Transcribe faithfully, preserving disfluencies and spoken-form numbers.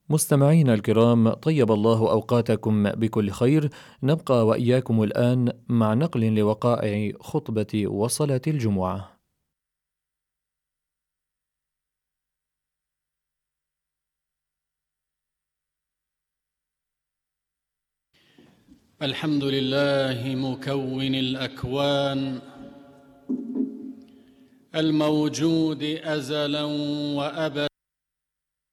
مستمعينا الكرام، طيب الله أوقاتكم بكل خير. نبقى وإياكم الآن مع نقل لوقائع خطبة وصلاة الجمعة. الحمد لله مكون الأكوان الموجود أزلا وأبدا،